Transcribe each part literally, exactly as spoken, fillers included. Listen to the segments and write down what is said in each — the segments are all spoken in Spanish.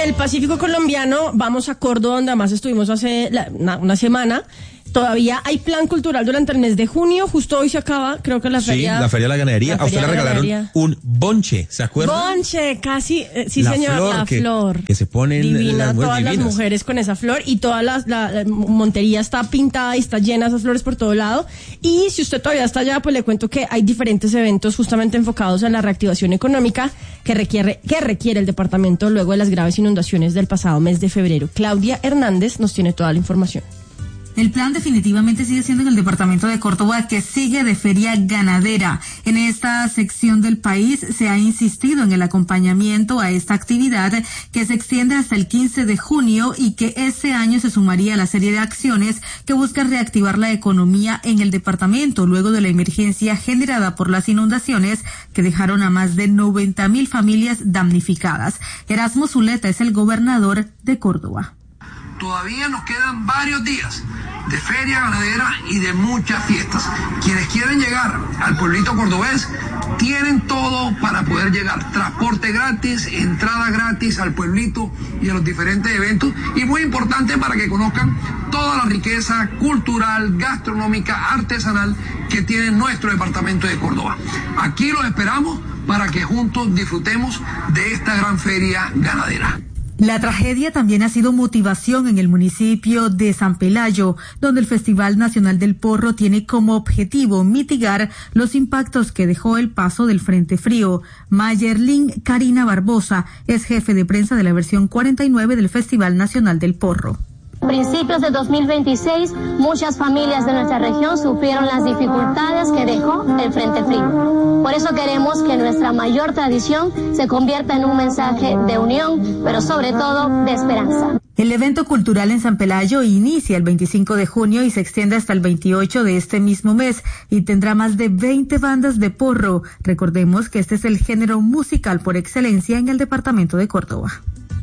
Del Pacífico colombiano vamos a Córdoba, donde además estuvimos hace la, una, una semana. Todavía hay plan cultural durante el mes de junio. Justo hoy se acaba, creo que la feria. Sí, la feria de la ganadería. La a usted le regalaron ganadería. un bonche, ¿se acuerda? Bonche, casi. Eh, sí, la señor, flor la que, flor. Que se ponen divina, las todas divinas. las mujeres con esa flor y toda la, la, la Montería está pintada y está llena de esas flores por todo lado. Y si usted todavía está allá, pues le cuento que hay diferentes eventos justamente enfocados en la reactivación económica que requiere, que requiere el departamento luego de las graves inundaciones del pasado mes de febrero. Claudia Hernández nos tiene toda la información. El plan definitivamente sigue siendo en el departamento de Córdoba, que sigue de feria ganadera. En esta sección del país se ha insistido en el acompañamiento a esta actividad que se extiende hasta el quince de junio y que este año se sumaría a la serie de acciones que buscan reactivar la economía en el departamento luego de la emergencia generada por las inundaciones que dejaron a más de noventa mil familias damnificadas. Erasmo Zuleta es el gobernador de Córdoba. Todavía nos quedan varios días de feria ganadera y de muchas fiestas. Quienes quieren llegar al pueblito cordobés tienen todo para poder llegar. Transporte gratis, entrada gratis al pueblito y a los diferentes eventos. Y muy importante para que conozcan toda la riqueza cultural, gastronómica, artesanal que tiene nuestro departamento de Córdoba. Aquí los esperamos para que juntos disfrutemos de esta gran feria ganadera. La tragedia también ha sido motivación en el municipio de San Pelayo, donde el Festival Nacional del Porro tiene como objetivo mitigar los impactos que dejó el paso del Frente Frío. Mayerlin Karina Barbosa es jefe de prensa de la versión cuarenta y nueve del Festival Nacional del Porro. A principios de dos mil veintiséis, muchas familias de nuestra región sufrieron las dificultades que dejó el Frente Frío. Por eso queremos que nuestra mayor tradición se convierta en un mensaje de unión, pero sobre todo de esperanza. El evento cultural en San Pelayo inicia el veinticinco de junio y se extiende hasta el veintiocho de este mismo mes y tendrá más de veinte bandas de porro. Recordemos que este es el género musical por excelencia en el departamento de Córdoba.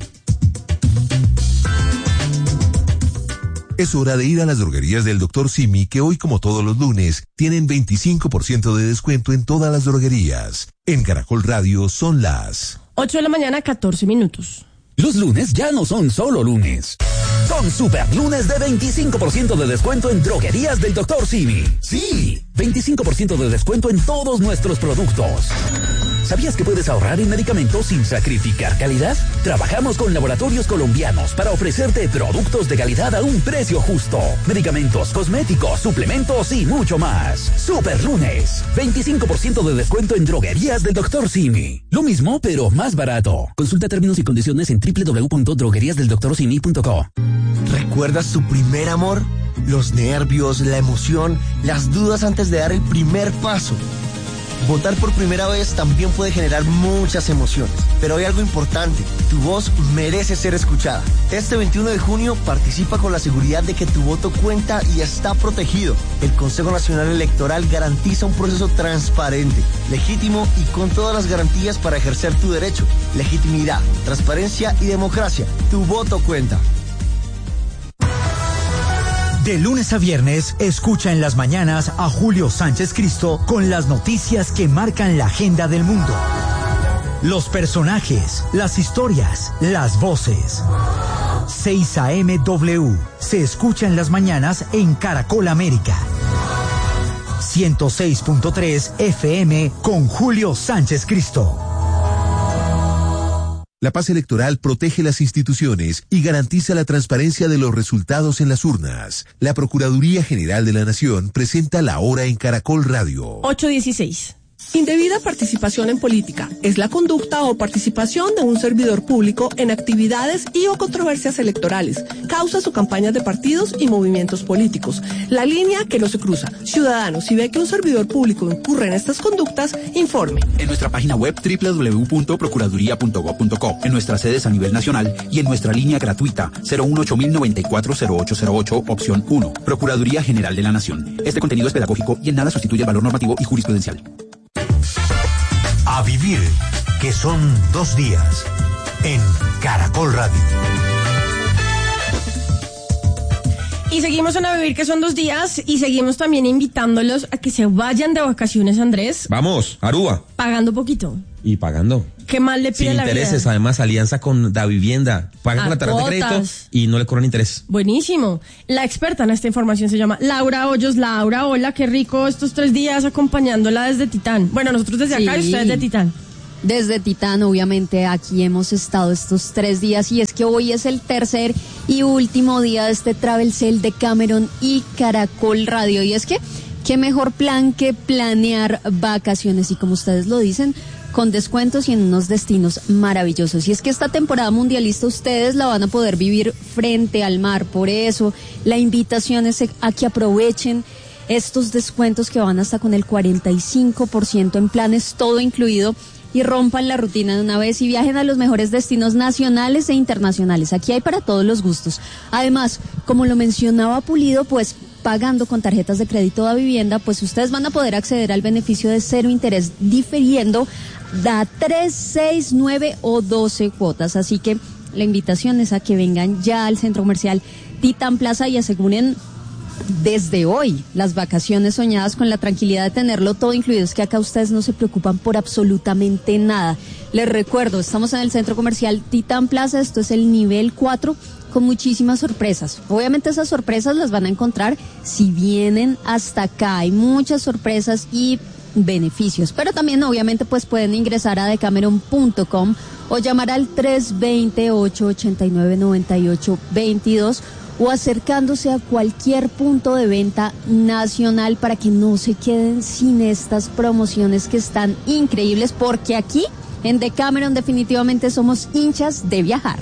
Es hora de ir a las droguerías del doctor Simi, que hoy, como todos los lunes, tienen veinticinco por ciento de descuento en todas las droguerías. En Caracol Radio son las ocho de la mañana, catorce minutos. Los lunes ya no son solo lunes. Son super lunes de veinticinco por ciento de descuento en droguerías del doctor Simi. Sí, veinticinco por ciento de descuento en todos nuestros productos. ¿Sabías que puedes ahorrar en medicamentos sin sacrificar calidad? Trabajamos con laboratorios colombianos para ofrecerte productos de calidad a un precio justo. Medicamentos, cosméticos, suplementos y mucho más. Super lunes, veinticinco por ciento de descuento en droguerías del doctor Simi. Lo mismo, pero más barato. Consulta términos y condiciones en doble u doble u doble u punto droguerías del doctor simi punto co. ¿Recuerdas tu primer amor? Los nervios, la emoción, las dudas antes de dar el primer paso. Votar por primera vez también puede generar muchas emociones, pero hay algo importante: tu voz merece ser escuchada. Este veintiuno de junio participa con la seguridad de que tu voto cuenta y está protegido. El Consejo Nacional Electoral garantiza un proceso transparente, legítimo y con todas las garantías para ejercer tu derecho. Legitimidad, transparencia y democracia. Tu voto cuenta. De lunes a viernes, escucha en las mañanas a Julio Sánchez Cristo con las noticias que marcan la agenda del mundo. Los personajes, las historias, las voces. seis a eme W se escucha en las mañanas en Caracol América. ciento seis punto tres F M con Julio Sánchez Cristo. La paz electoral protege las instituciones y garantiza la transparencia de los resultados en las urnas. La Procuraduría General de la Nación presenta la hora en Caracol Radio. ocho dieciséis. Indebida participación en política es la conducta o participación de un servidor público en actividades y o controversias electorales, causas o campañas de partidos y movimientos políticos. La línea que no se cruza. Ciudadanos, si ve que un servidor público incurre en estas conductas, informe. En nuestra página web doble u doble u doble u punto procuraduría punto gob punto co, en nuestras sedes a nivel nacional y en nuestra línea gratuita cero uno ocho mil noventa y cuatro cero ocho cero ocho, opción uno. Procuraduría General de la Nación. Este contenido es pedagógico y en nada sustituye el valor normativo y jurisprudencial. A vivir, que son dos días, en Caracol Radio. Y seguimos en A Vivir, que son dos días, y seguimos también invitándolos a que se vayan de vacaciones, Andrés. Vamos, Aruba. Pagando poquito. Y pagando. ¿qué más le pide Sin la intereses, vida? además, alianza con Davivienda. Paga A con la tarjeta de cuotas. crédito y no le cobran interés. Buenísimo. La experta en esta información se llama Laura Hoyos. Laura, hola, qué rico estos tres días acompañándola desde Titán. Bueno, nosotros desde acá y Sí. ustedes de Titán. Desde Titán, obviamente, aquí hemos estado estos tres días y es que hoy es el tercer y último día de este Travel Sale de Cameron y Caracol Radio. Y es que, qué mejor plan que planear vacaciones y como ustedes lo dicen, con descuentos y en unos destinos maravillosos. Y es que esta temporada mundialista ustedes la van a poder vivir frente al mar. Por eso, la invitación es a que aprovechen estos descuentos que van hasta con el cuarenta y cinco por ciento en planes todo incluido y rompan la rutina de una vez y viajen a los mejores destinos nacionales e internacionales. Aquí hay para todos los gustos. Además, como lo mencionaba Pulido, pues pagando con tarjetas de crédito de vivienda, pues ustedes van a poder acceder al beneficio de cero interés diferiendo da tres, seis, nueve o doce cuotas. Así que la invitación es a que vengan ya al centro comercial Titán Plaza y aseguren desde hoy las vacaciones soñadas con la tranquilidad de tenerlo todo incluido. Es que acá ustedes no se preocupan por absolutamente nada. Les recuerdo, estamos en el centro comercial Titán Plaza, esto es el nivel cuatro, con muchísimas sorpresas. Obviamente esas sorpresas las van a encontrar si vienen hasta acá. Hay muchas sorpresas y beneficios, pero también obviamente pues pueden ingresar a decameron punto com o llamar al tres dos cero, ocho ocho nueve, nueve ocho dos dos o acercándose a cualquier punto de venta nacional para que no se queden sin estas promociones que están increíbles, porque aquí en Decameron definitivamente somos hinchas de viajar.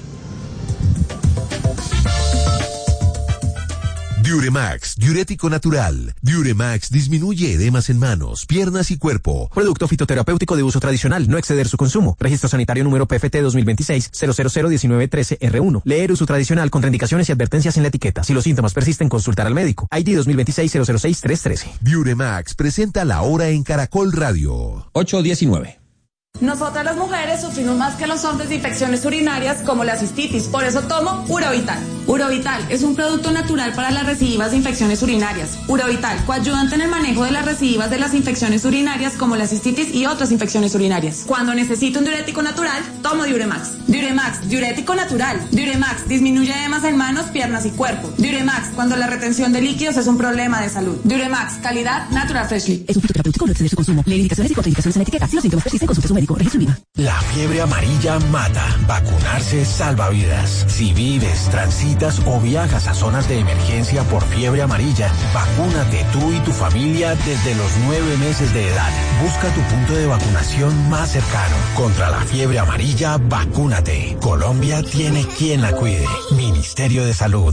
Diuremax, diurético natural. Diuremax disminuye edemas en manos, piernas y cuerpo. Producto fitoterapéutico de uso tradicional, no exceder su consumo. Registro sanitario número P F T dos mil veintiséis cero cero cero diecinueve trece R uno. Leer uso tradicional, contraindicaciones y advertencias en la etiqueta. Si los síntomas persisten, consultar al médico. I D dos mil veintiséis cero cero seis tres trece. Diuremax presenta la hora en Caracol Radio. ocho diecinueve. Nosotras las mujeres sufrimos más que los hombres de infecciones urinarias como la cistitis, por eso tomo Urovital. Urovital es un producto natural para las recidivas de infecciones urinarias. Urovital, coayudante en el manejo de las recidivas de las infecciones urinarias como la cistitis y otras infecciones urinarias. Cuando necesito un diurético natural, tomo Diuremax. Diuremax, diurético natural. Diuremax, disminuye edemas en manos, piernas y cuerpo. Diuremax, cuando la retención de líquidos es un problema de salud. Diuremax, calidad Natural Freshly. Es un fitoterapéutico, no exceder su consumo. Leer indicaciones y contraindicaciones en la etiqueta. Si los síntomas persisten, consulte a su médico. Registro INVIMA. La fiebre amarilla mata. Vacunarse salva vidas. Si vives, transitas o viajas a zonas de emergencia por fiebre amarilla, vacúnate tú y tu familia desde los nueve meses de edad. Busca tu punto de vacunación más cercano. Contra la fiebre amarilla, vacúnate. Colombia tiene quien la cuide. Ministerio de Salud.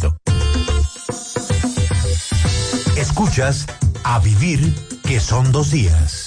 Escuchas A Vivir, que son dos días.